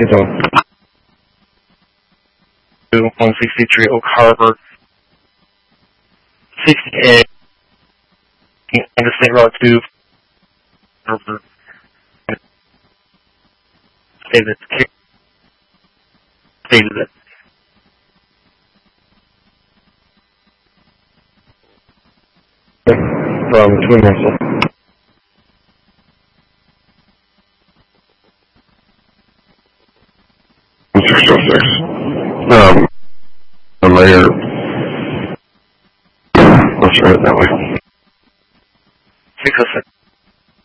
Get on. 163 Oak Harbor, 68, Interstate Route 2, stated it. From Twin Russell. 606. Later. Let's try it that way.